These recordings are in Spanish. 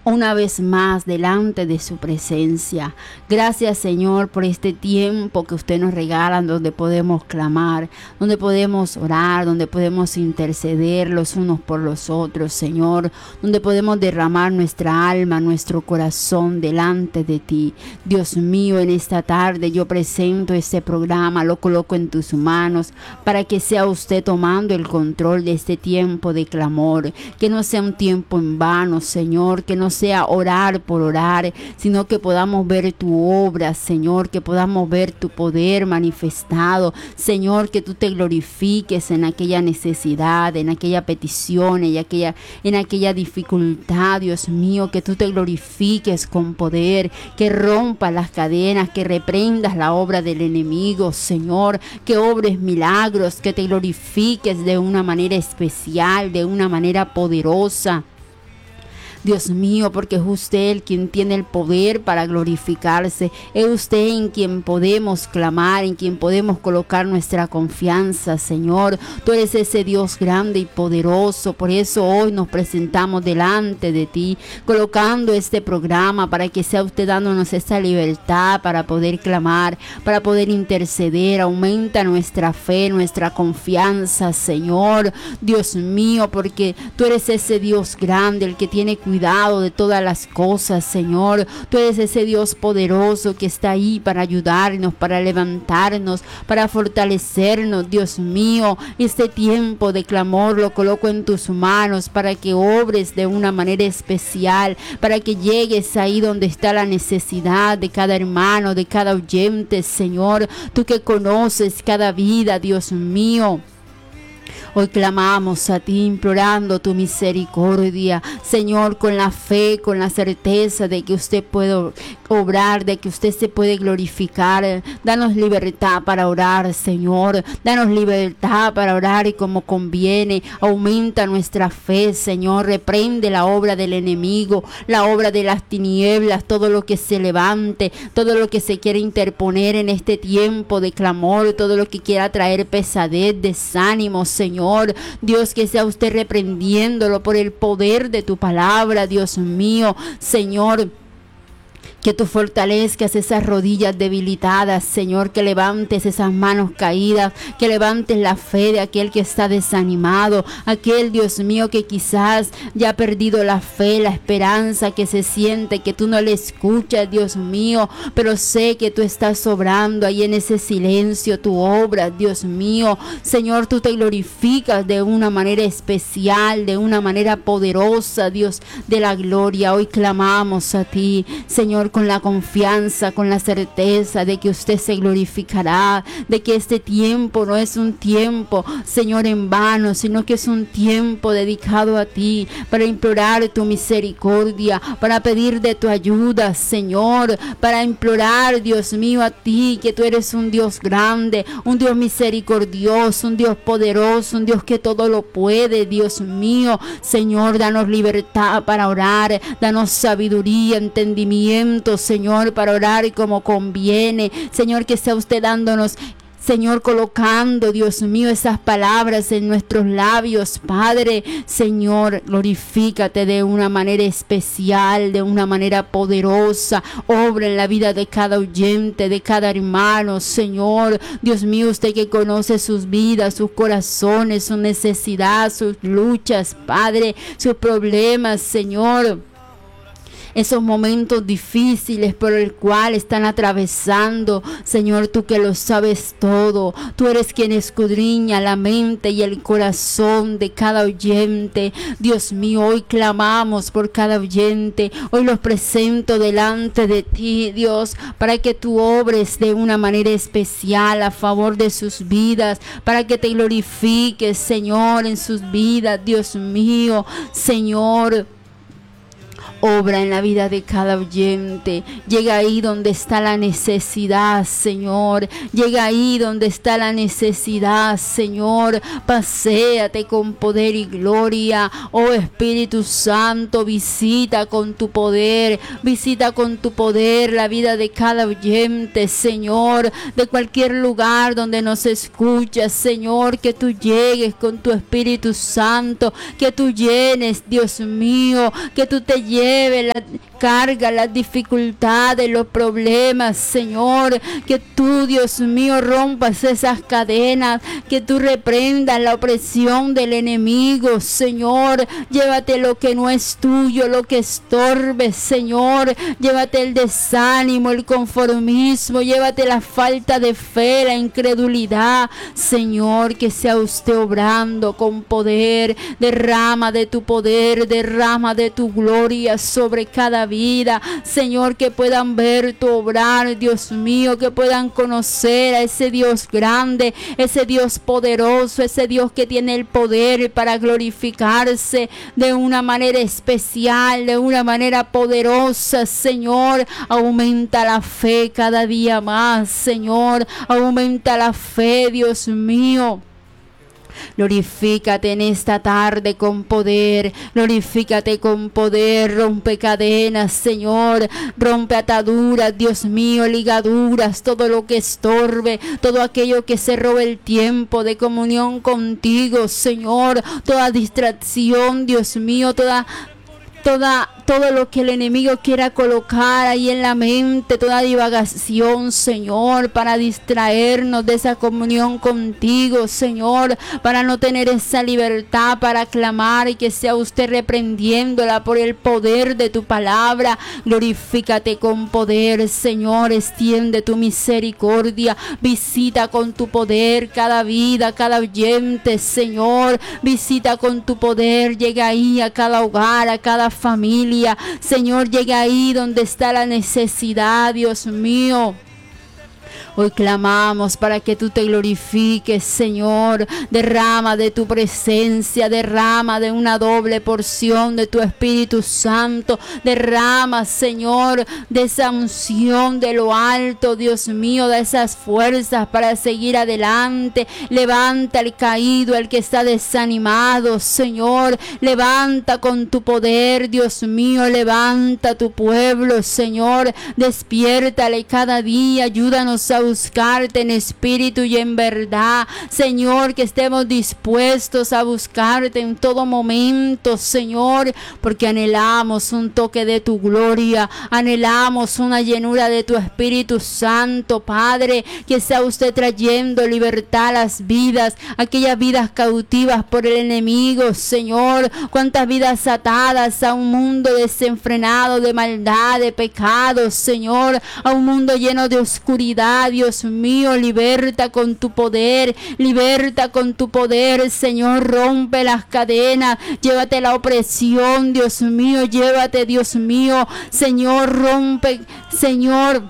una vez más delante de su presencia. Gracias, Señor, por este tiempo que usted nos regala, donde podemos clamar, donde podemos orar, donde podemos interceder los unos por los otros, Señor, donde podemos derramar nuestra alma, nuestro corazón delante de ti. Dios mío, en esta tarde yo presento este programa, lo coloco en tus manos para que sea usted tomando el control de este tiempo de clamor, que no sea un tiempo en vano, Señor, que no sea orar por orar, sino que podamos ver tu obra, Señor, que podamos ver tu poder manifestado, Señor, que tú te glorifiques en aquella necesidad, en aquella petición, en aquella dificultad, Dios mío, que tú te glorifiques con poder, que rompas las cadenas, que reprendas la obra del enemigo, Señor, que obres milagros, que te glorifiques de una manera especial, de una manera poderosa. Dios mío, porque es usted el quien tiene el poder para glorificarse. Es usted en quien podemos clamar, en quien podemos colocar nuestra confianza, Señor. Tú eres ese Dios grande y poderoso. Por eso hoy nos presentamos delante de ti, colocando este programa para que sea usted dándonos esa libertad para poder clamar, para poder interceder. Aumenta nuestra fe, nuestra confianza, Señor. Dios mío, porque tú eres ese Dios grande, el que tiene cuidado de todas las cosas, Señor. Tú eres ese Dios poderoso que está ahí para ayudarnos, para levantarnos, para fortalecernos, Dios mío. Este tiempo de clamor lo coloco en tus manos para que obres de una manera especial, para que llegues ahí donde está la necesidad de cada hermano, de cada oyente, Señor. Tú que conoces cada vida, Dios mío. Hoy clamamos a ti implorando tu misericordia, Señor, con la fe, con la certeza de que usted puede obrar, de que usted se puede glorificar. Danos libertad para orar, Señor. Danos libertad para orar y como conviene. Aumenta nuestra fe, Señor. Reprende la obra del enemigo, la obra de las tinieblas, todo lo que se levante, todo lo que se quiere interponer en este tiempo de clamor, todo lo que quiera traer pesadez, desánimo, Señor. Dios, que sea usted reprendiéndolo por el poder de tu palabra, Dios mío, Señor. Que tú fortalezcas esas rodillas debilitadas, Señor, que levantes esas manos caídas, que levantes la fe de aquel que está desanimado, aquel, Dios mío, que quizás ya ha perdido la fe, la esperanza, que se siente que tú no le escuchas, Dios mío, pero sé que tú estás obrando ahí en ese silencio, tu obra, Dios mío. Señor, tú te glorificas de una manera especial, de una manera poderosa, Dios de la gloria. Hoy clamamos a ti, Señor, con la confianza, con la certeza de que usted se glorificará, de que este tiempo no es un tiempo, Señor, en vano, sino que es un tiempo dedicado a ti, para implorar tu misericordia, para pedir de tu ayuda, Señor, para implorar, Dios mío, a ti, que tú eres un Dios grande, un Dios misericordioso, un Dios poderoso, un Dios que todo lo puede, Dios mío. Señor, danos libertad para orar, danos sabiduría, entendimiento, Señor, para orar como conviene. Señor, que sea usted dándonos, Señor, colocando, Dios mío, esas palabras en nuestros labios, Padre. Señor, glorifícate de una manera especial, de una manera poderosa. Obra en la vida de cada oyente, de cada hermano, Señor. Dios mío, usted que conoce sus vidas, sus corazones, su necesidad, sus luchas, Padre, sus problemas, Señor. Esos momentos difíciles por el cual están atravesando, Señor, tú que lo sabes todo. Tú eres quien escudriña la mente y el corazón de cada oyente. Dios mío, hoy clamamos por cada oyente. Hoy los presento delante de ti, Dios, para que tú obres de una manera especial a favor de sus vidas, para que te glorifiques, Señor, en sus vidas, Dios mío, Señor. Obra en la vida de cada oyente. Llega ahí donde está la necesidad, Señor. Llega ahí donde está la necesidad, Señor. Paséate con poder y gloria. Oh Espíritu Santo, visita con tu poder. Visita con tu poder la vida de cada oyente, Señor. De cualquier lugar donde nos escuchas, Señor. Que tú llegues con tu Espíritu Santo. Que tú llenes, Dios mío. Que tú te llenes, lleve la carga, las dificultades, los problemas, Señor. Que tú, Dios mío, rompas esas cadenas, que tú reprendas la opresión del enemigo, Señor. Llévate lo que no es tuyo, lo que estorbe, Señor. Llévate el desánimo, el conformismo, llévate la falta de fe, la incredulidad, Señor. Que sea usted obrando con poder. Derrama de tu poder, derrama de tu gloria sobre cada vida, Señor. Que puedan ver tu obrar, Dios mío, que puedan conocer a ese Dios grande, ese Dios poderoso, ese Dios que tiene el poder para glorificarse de una manera especial, de una manera poderosa, Señor. Aumenta la fe cada día más, Señor. Aumenta la fe, Dios mío. Glorifícate en esta tarde con poder, glorifícate con poder, rompe cadenas, Señor, rompe ataduras, Dios mío, ligaduras, todo lo que estorbe, todo aquello que se robe el tiempo de comunión contigo, Señor, toda distracción, Dios mío, todo lo que el enemigo quiera colocar ahí en la mente, toda divagación, Señor, para distraernos de esa comunión contigo, Señor, para no tener esa libertad para clamar, y que sea usted reprendiéndola por el poder de tu palabra. Glorifícate con poder, Señor. Extiende tu misericordia, visita con tu poder cada vida, cada oyente, Señor. Visita con tu poder, llega ahí a cada hogar, a cada familia, Señor. Llega ahí donde está la necesidad, Dios mío. Hoy clamamos para que tú te glorifiques, Señor. Derrama de tu presencia, derrama de una doble porción de tu Espíritu Santo. Derrama, Señor, de esa unción de lo alto, Dios mío, de esas fuerzas para seguir adelante. Levanta al caído, al que está desanimado, Señor. Levanta con tu poder, Dios mío. Levanta tu pueblo, Señor. Despiértale cada día. Ayúdanos a buscarte en espíritu y en verdad, Señor. Que estemos dispuestos a buscarte en todo momento, Señor, porque anhelamos un toque de tu gloria, anhelamos una llenura de tu Espíritu Santo, Padre. Que sea usted trayendo libertad a las vidas, aquellas vidas cautivas por el enemigo, Señor. Cuántas vidas atadas a un mundo desenfrenado de maldad, de pecado, Señor, a un mundo lleno de oscuridad, Dios mío. Liberta con tu poder, liberta con tu poder, Señor. Rompe las cadenas, llévate la opresión, Dios mío. Llévate, Dios mío, Señor. Rompe, Señor,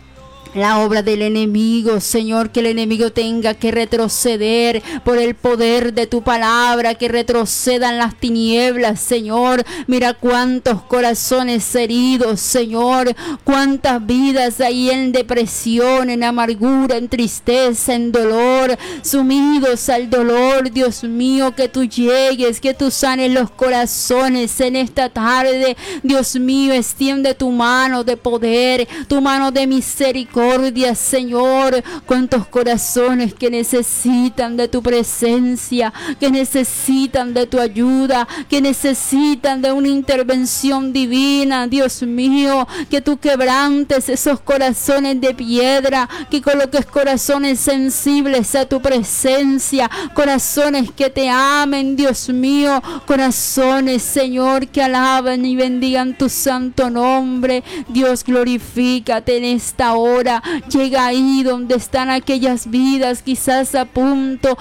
la obra del enemigo, Señor. Que el enemigo tenga que retroceder por el poder de tu palabra, que retrocedan las tinieblas, Señor. Mira cuántos corazones heridos, Señor. Cuántas vidas ahí en depresión, en amargura, en tristeza, en dolor, sumidos al dolor, Dios mío. Que tú llegues, que tú sanes los corazones en esta tarde, Dios mío. Extiende tu mano de poder, tu mano de misericordia, Señor. Cuántos corazones que necesitan de tu presencia, que necesitan de tu ayuda, que necesitan de una intervención divina, Dios mío. Que tú quebrantes esos corazones de piedra, que coloques corazones sensibles a tu presencia, corazones que te amen, Dios mío. Corazones, Señor, que alaben y bendigan tu santo nombre. Dios, glorifícate en esta hora. Llega ahí donde están aquellas vidas quizás a punto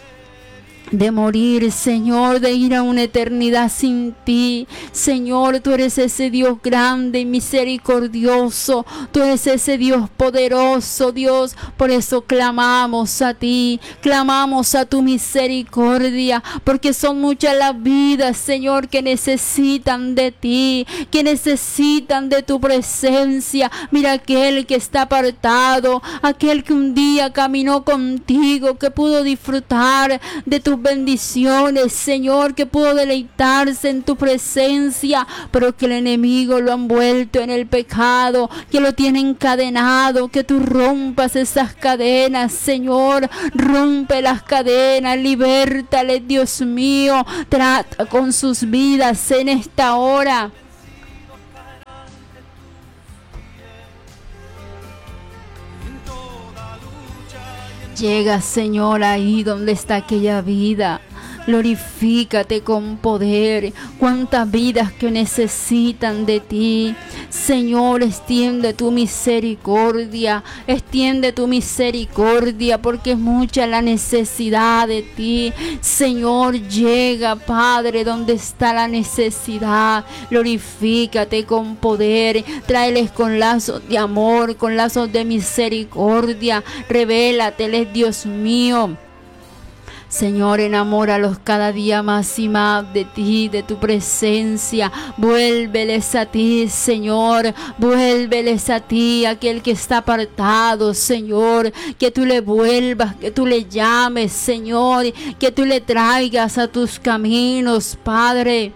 de morir, Señor, de ir a una eternidad sin ti. Señor, tú eres ese Dios grande y misericordioso. Tú eres ese Dios poderoso, Dios. Por eso clamamos a ti, clamamos a tu misericordia, porque son muchas las vidas, Señor, que necesitan de ti, que necesitan de tu presencia. Mira aquel que está apartado, aquel que un día caminó contigo, que pudo disfrutar de tus bendiciones, Señor, que pudo deleitarse en tu presencia, pero que el enemigo lo ha envuelto en el pecado, que lo tiene encadenado. Que tú rompas esas cadenas, Señor. Rompe las cadenas, libértale, Dios mío. Trata con sus vidas en esta hora. Llega, Señor, ahí donde está aquella vida. Glorifícate con poder. Cuántas vidas que necesitan de ti. Señor, extiende tu misericordia. Extiende tu misericordia porque es mucha la necesidad de ti. Señor, llega, Padre, donde está la necesidad. Glorifícate con poder. Tráeles con lazos de amor, con lazos de misericordia. Revélateles, Dios mío. Señor, enamóralos cada día más y más de ti, de tu presencia. Vuélveles a ti, Señor. Vuélveles a ti, aquel que está apartado, Señor. Que tú le vuelvas, que tú le llames, Señor. Que tú le traigas a tus caminos, Padre.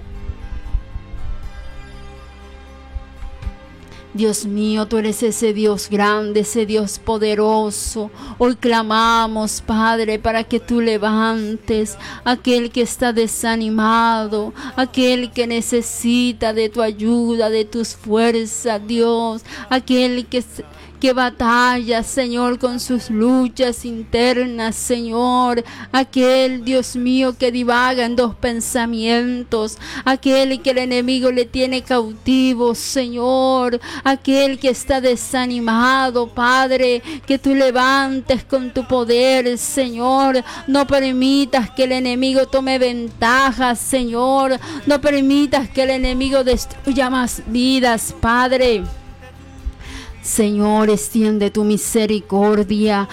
Dios mío, tú eres ese Dios grande, ese Dios poderoso. Hoy clamamos, Padre, para que tú levantes a aquel que está desanimado, aquel que necesita de tu ayuda, de tus fuerzas, Dios, aquel que batalla, Señor, con sus luchas internas, Señor. Aquel, Dios mío, que divaga en dos pensamientos. Aquel que el enemigo le tiene cautivo, Señor. Aquel que está desanimado, Padre. Que tú levantes con tu poder, Señor. No permitas que el enemigo tome ventaja, Señor. No permitas que el enemigo destruya más vidas, Padre. Señor, extiende tu misericordia,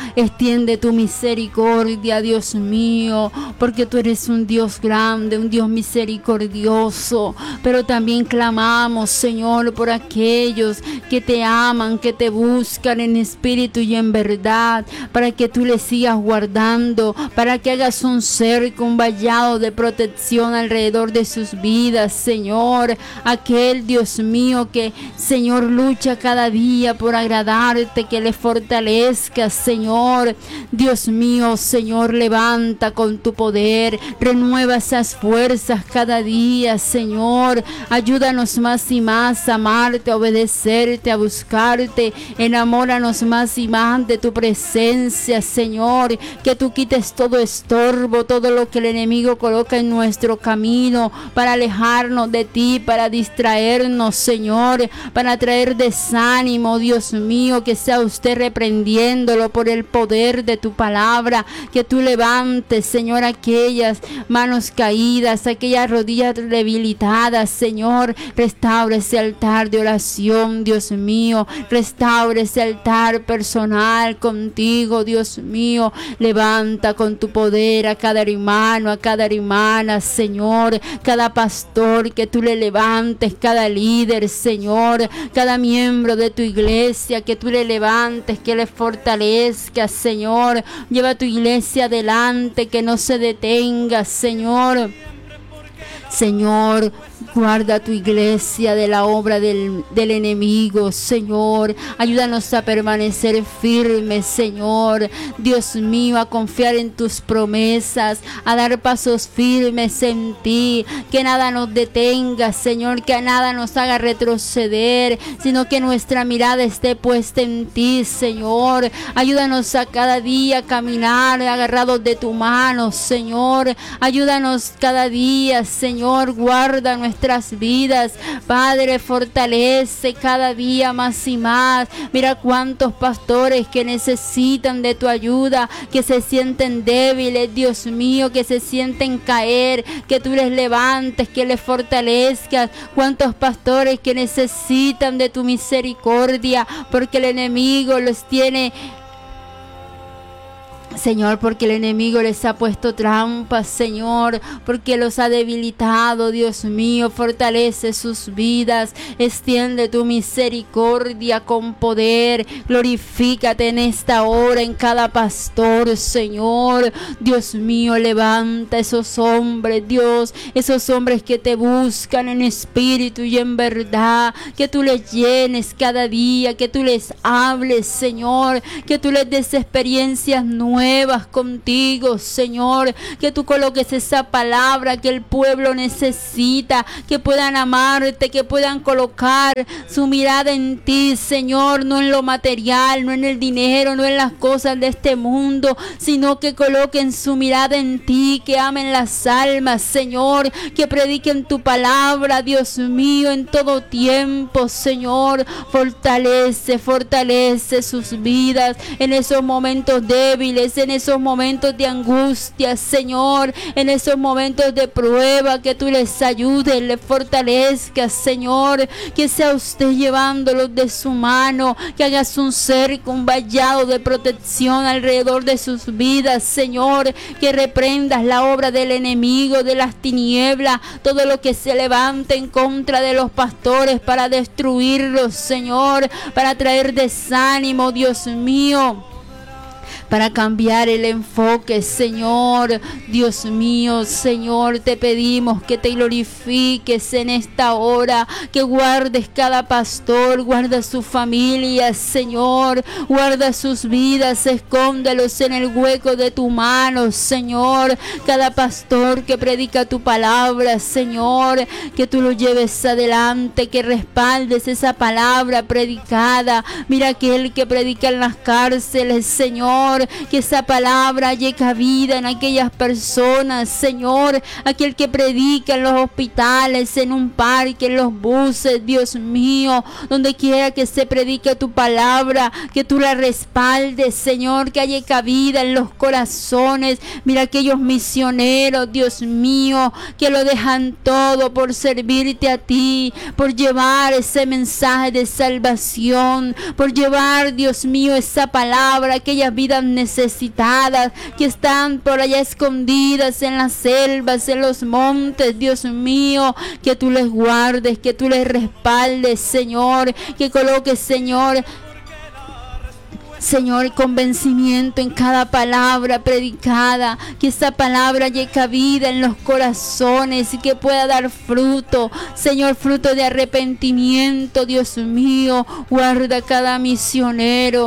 Dios mío, porque tú eres un Dios grande, un Dios misericordioso, pero también clamamos, Señor, por aquellos que te aman, que te buscan en espíritu y en verdad, para que tú les sigas guardando, para que hagas un cerco, un vallado de protección alrededor de sus vidas, Señor, aquel Dios mío que, Señor, lucha cada día por agradarte, que le fortalezcas, Señor. Dios mío, Señor, levanta con tu poder, renueva esas fuerzas cada día, Señor. Ayúdanos más y más a amarte, a obedecerte, a buscarte. Enamóranos más y más de tu presencia, Señor. Que tú quites todo estorbo, todo lo que el enemigo coloca en nuestro camino para alejarnos de ti, para distraernos, Señor, para traer desánimo, Dios mío, que sea usted reprendiéndolo por el poder de tu palabra, que tú levantes, Señor, aquellas manos caídas, aquellas rodillas debilitadas, Señor. Restaura ese altar de oración, Dios mío. Restaura ese altar personal contigo, Dios mío. Levanta con tu poder a cada hermano, a cada hermana, Señor. Cada pastor que tú le levantes, cada líder, Señor, cada miembro de tu iglesia, que tú le levantes, que le fortalezcas, Señor. Lleva tu iglesia adelante, que no se detenga, Señor. Señor, guarda tu iglesia de la obra del enemigo, Señor. Ayúdanos a permanecer firmes, Señor. Dios mío, a confiar en tus promesas, a dar pasos firmes en ti. Que nada nos detenga, Señor, que a nada nos haga retroceder, sino que nuestra mirada esté puesta en ti, Señor. Ayúdanos a cada día caminar agarrados de tu mano, Señor. Ayúdanos cada día, Señor. Guarda nuestras vidas, Padre, fortalece cada día más y más. Mira cuántos pastores que necesitan de tu ayuda, que se sienten débiles, Dios mío, que se sienten caer, que tú les levantes, que les fortalezcas. Cuántos pastores que necesitan de tu misericordia, porque el enemigo los tiene, Señor, porque el enemigo les ha puesto trampas, Señor, porque los ha debilitado, Dios mío. Fortalece sus vidas, extiende tu misericordia con poder. Glorifícate en esta hora en cada pastor, Señor. Dios mío, levanta esos hombres, Dios, esos hombres que te buscan en espíritu y en verdad, que tú les llenes cada día, que tú les hables, Señor, que tú les des experiencias nuevas, muevas contigo, Señor, que tú coloques esa palabra que el pueblo necesita, que puedan amarte, que puedan colocar su mirada en ti, Señor, no en lo material, no en el dinero, no en las cosas de este mundo, sino que coloquen su mirada en ti, que amen las almas, Señor, que prediquen tu palabra, Dios mío, en todo tiempo, Señor. Fortalece sus vidas en esos momentos débiles, en esos momentos de angustia, Señor, en esos momentos de prueba, que tú les ayudes, les fortalezcas, Señor, que sea usted llevándolos de su mano, que hagas un cerco, un vallado de protección alrededor de sus vidas, Señor, que reprendas la obra del enemigo, de las tinieblas, todo lo que se levante en contra de los pastores para destruirlos, Señor, para traer desánimo, Dios mío, para cambiar el enfoque, Señor. Dios mío, Señor, te pedimos que te glorifiques en esta hora, que guardes cada pastor, guarda su familia, Señor, guarda sus vidas, escóndelos en el hueco de tu mano, Señor. Cada pastor que predica tu palabra, Señor, que tú lo lleves adelante, que respaldes esa palabra predicada. Mira aquel que predica en las cárceles, Señor, que esa palabra haya cabida en aquellas personas, Señor, aquel que predica en los hospitales, en un parque, en los buses, Dios mío, donde quiera que se predique tu palabra, que tú la respaldes, Señor, que haya cabida en los corazones. Mira aquellos misioneros, Dios mío, que lo dejan todo por servirte a ti, por llevar ese mensaje de salvación, por llevar, Dios mío, esa palabra a aquellas vidas necesitadas que están por allá escondidas en las selvas, en los montes, Dios mío, que tú les guardes, que tú les respaldes, Señor, que coloques, Señor, convencimiento en cada palabra predicada, que esa palabra haya cabida en los corazones y que pueda dar fruto, Señor, fruto de arrepentimiento, Dios mío. Guarda cada misionero,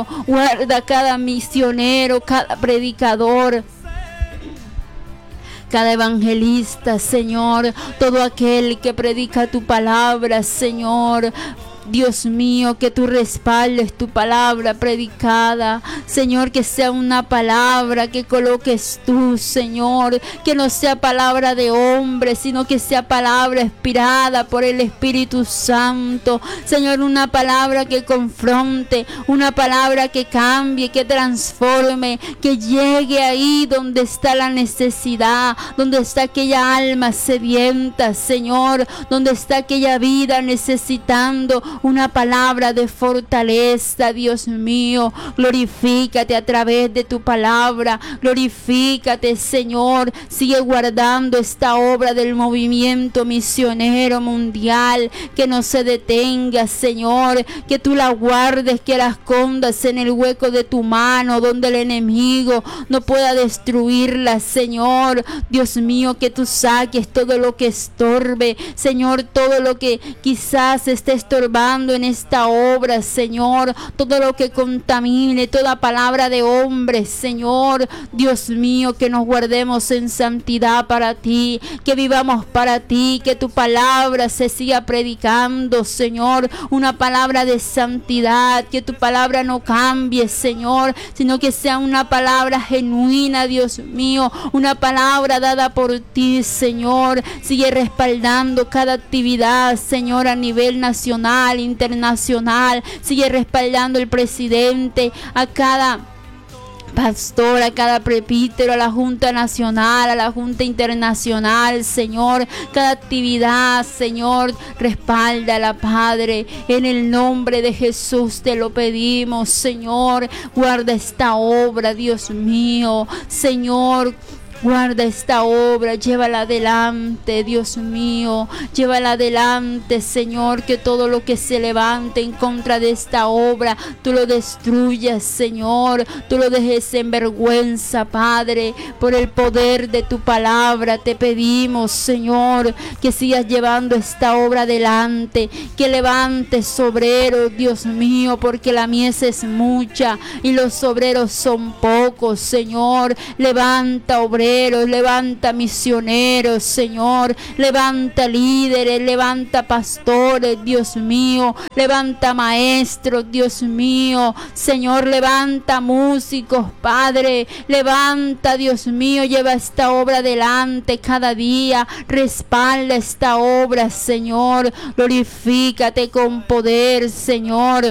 cada predicador, cada evangelista, Señor, todo aquel que predica tu palabra, Señor. Dios mío, que tú respaldes tu palabra predicada, Señor, que sea una palabra que coloques tú, Señor, que no sea palabra de hombre, sino que sea palabra inspirada por el Espíritu Santo, Señor, una palabra que confronte, una palabra que cambie, que transforme, que llegue ahí donde está la necesidad, donde está aquella alma sedienta, Señor, donde está aquella vida necesitando una palabra de fortaleza, Dios mío. Glorifícate a través de tu palabra, glorifícate, Señor. Sigue guardando esta obra del movimiento misionero mundial, que no se detenga, Señor, que tú la guardes, que la escondas en el hueco de tu mano, donde el enemigo no pueda destruirla, Señor. Dios mío, que tú saques todo lo que estorbe, Señor, todo lo que quizás esté estorbando en esta obra, Señor, todo lo que contamine, toda palabra de hombre, Señor. Dios mío, que nos guardemos en santidad para ti, que vivamos para ti, que tu palabra se siga predicando, Señor, una palabra de santidad, que tu palabra no cambie, Señor, sino que sea una palabra genuina, Dios mío, una palabra dada por ti, Señor. Sigue respaldando cada actividad, Señor, a nivel nacional, internacional. Sigue respaldando el presidente, a cada pastor, a cada presbítero, a la Junta Nacional, a la Junta Internacional, Señor. Cada actividad, Señor, respáldala, Padre. En el nombre de Jesús te lo pedimos, Señor. Guarda esta obra, Dios mío. Señor, Guarda esta obra, llévala adelante, Dios mío, llévala adelante, Señor, que todo lo que se levante en contra de esta obra, tú lo destruyas, Señor, tú lo dejes en vergüenza, Padre, por el poder de tu palabra. Te pedimos, Señor, que sigas llevando esta obra adelante, que levantes obreros, Dios mío, porque la mies es mucha y los obreros son pocos, Señor. Levanta obreros, levanta misioneros, Señor, levanta líderes, levanta pastores, Dios mío, levanta maestros, Dios mío, Señor, levanta músicos, Padre, levanta, Dios mío, lleva esta obra adelante cada día, respalda esta obra, Señor, glorifícate con poder, Señor.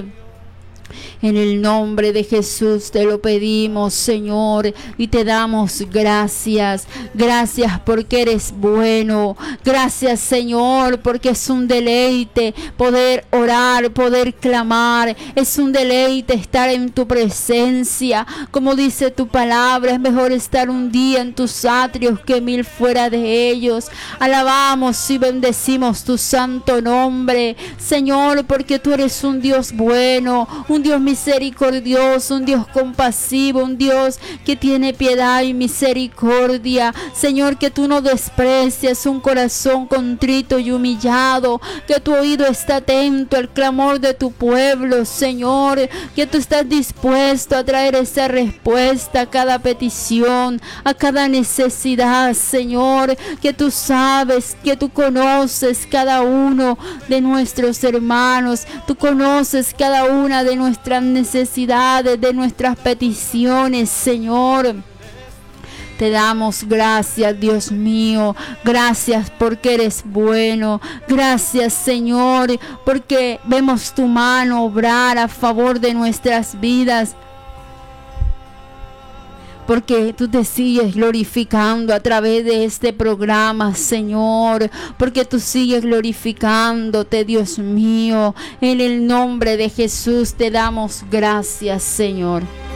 En el nombre de Jesús te lo pedimos, Señor, y te damos gracias. Gracias porque eres bueno. Gracias, Señor, porque es un deleite poder orar, poder clamar. Es un deleite estar en tu presencia. Como dice tu palabra, es mejor estar un día en tus atrios que 1000 fuera de ellos. Alabamos y bendecimos tu santo nombre, Señor, porque tú eres un Dios bueno, un Dios misericordioso, un Dios compasivo, un Dios que tiene piedad y misericordia. Señor, que tú no desprecias un corazón contrito y humillado, que tu oído está atento al clamor de tu pueblo, Señor, que tú estás dispuesto a traer esa respuesta a cada petición, a cada necesidad, Señor, que tú sabes, que tú conoces cada uno de nuestros hermanos, tú conoces cada una de nuestras necesidades, de nuestras peticiones, Señor. Te damos gracias, Dios mío. Gracias porque eres bueno. Gracias, Señor, porque vemos tu mano obrar a favor de nuestras vidas. Porque tú te sigues glorificando a través de este programa, Señor. Porque tú sigues glorificándote, Dios mío. En el nombre de Jesús te damos gracias, Señor.